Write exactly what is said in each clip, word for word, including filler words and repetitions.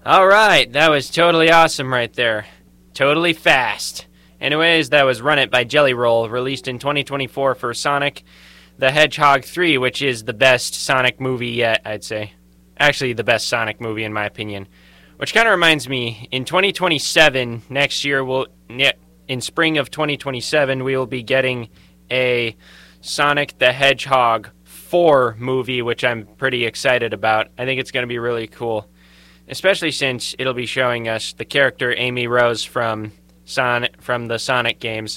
All right, that was totally awesome right there. Totally fast. Anyways, that was Run It by Jelly Roll, released in twenty twenty-four for Sonic the Hedgehog three, which is the best Sonic movie yet, I'd say. Actually, the best Sonic movie, in my opinion. Which kind of reminds me, in twenty twenty-seven, next year, we'll, in spring of twenty twenty-seven, we will be getting a Sonic the Hedgehog four movie, which I'm pretty excited about. I think it's going to be really cool. Especially since it'll be showing us the character Amy Rose from Sonic, from the Sonic games.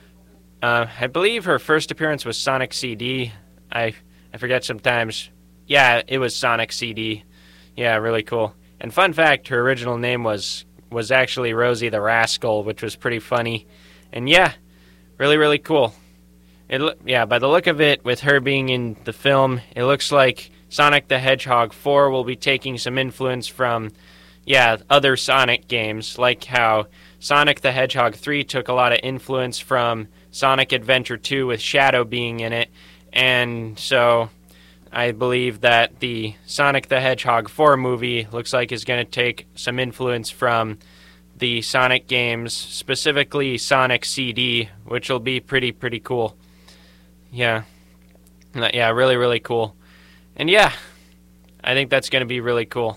Uh, I believe her first appearance was Sonic C D. I I forget sometimes. Yeah, it was Sonic C D. Yeah, really cool. And fun fact, her original name was was actually Rosie the Rascal, which was pretty funny. And yeah, really, really cool. It yeah, by the look of it, with her being in the film, it looks like Sonic the Hedgehog four will be taking some influence from, yeah, other Sonic games, like how Sonic the Hedgehog three took a lot of influence from Sonic Adventure two with Shadow being in it, and so I believe that the Sonic the Hedgehog four movie looks like is going to take some influence from the Sonic games, specifically Sonic C D, which will be pretty, pretty cool. Yeah. Yeah, really, really cool. And yeah, I think that's going to be really cool.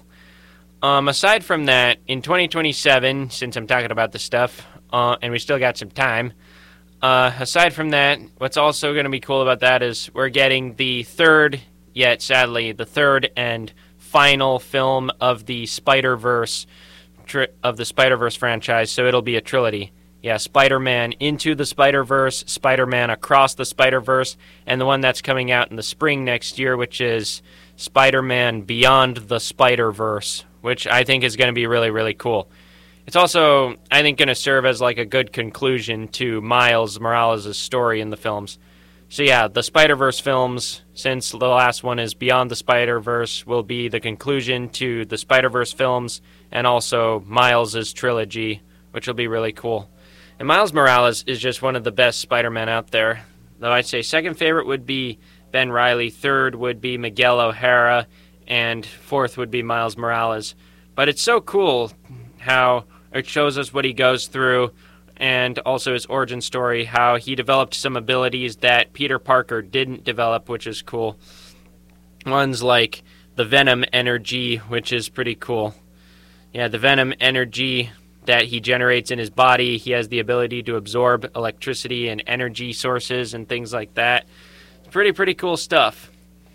Um, aside from that, in twenty twenty-seven, since I'm talking about this stuff, uh, and we still got some time, uh, aside from that, what's also going to be cool about that is we're getting the third, yet sadly, the third and final film of the Spider-Verse, tri- of the Spider-Verse franchise, so it'll be a trilogy. Yeah, Spider-Man Into the Spider-Verse, Spider-Man Across the Spider-Verse, and the one that's coming out in the spring next year, which is Spider-Man Beyond the Spider-Verse, which I think is going to be really, really cool. It's also, I think, going to serve as like a good conclusion to Miles Morales' story in the films. So yeah, the Spider-Verse films, since the last one is Beyond the Spider-Verse, will be the conclusion to the Spider-Verse films, and also Miles' trilogy, which will be really cool. And Miles Morales is just one of the best Spider-Men out there. Though I'd say second favorite would be Ben Reilly, third would be Miguel O'Hara, and fourth would be Miles Morales. But it's so cool how it shows us what he goes through, and also his origin story, how he developed some abilities that Peter Parker didn't develop, which is cool. Ones like the Venom energy, which is pretty cool. Yeah, the Venom energy that he generates in his body. He has the ability to absorb electricity and energy sources and things like that. It's pretty, pretty cool stuff.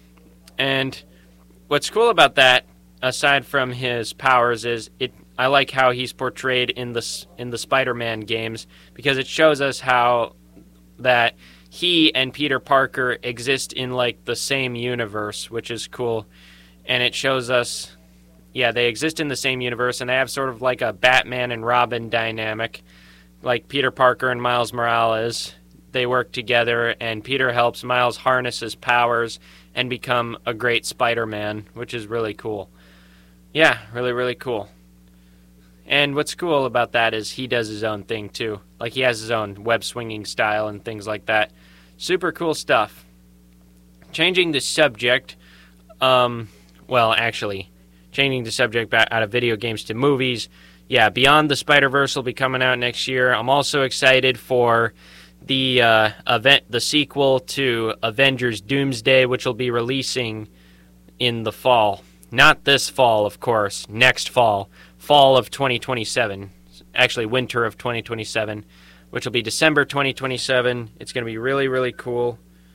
And what's cool about that, aside from his powers, is it. I like how he's portrayed in the in the Spider-Man games, because it shows us how that he and Peter Parker exist in like the same universe, which is cool. And it shows us, yeah, they exist in the same universe, and they have sort of like a Batman and Robin dynamic. Like Peter Parker and Miles Morales, they work together, and Peter helps Miles harness his powers and become a great Spider-Man, which is really cool. Yeah, really, really cool. And what's cool about that is he does his own thing, too. Like, he has his own web-swinging style and things like that. Super cool stuff. Changing the subject, um, well, actually, changing the subject back out of video games to movies. Yeah, Beyond the Spider-Verse will be coming out next year. I'm also excited for the uh, event, the sequel to Avengers Doomsday, which will be releasing in the fall. Not this fall, of course. Next fall. Fall of twenty twenty-seven. Actually, winter of twenty twenty-seven, which will be December twenty twenty-seven. It's going to be really, really cool.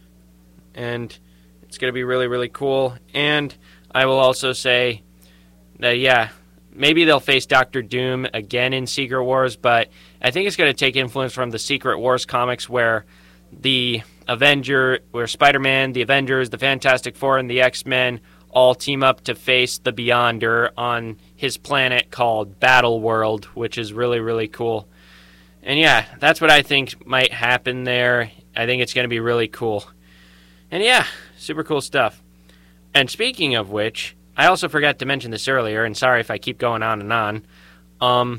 And it's going to be really, really cool. And I will also say that, yeah, maybe they'll face Doctor Doom again in Secret Wars, but I think it's going to take influence from the Secret Wars comics, where the Avenger, where Spider-Man, the Avengers, the Fantastic Four, and the X-Men all team up to face the Beyonder on his planet called Battle World, which is really, really cool. And yeah, that's what I think might happen there. I think it's going to be really cool. And yeah, super cool stuff. And speaking of which, I also forgot to mention this earlier, and sorry if I keep going on and on. Um,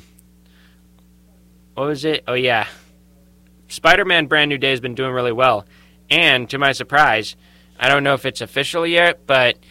what was it? Oh yeah, Spider-Man Brand New Day has been doing really well. And to my surprise, I don't know if it's official yet, but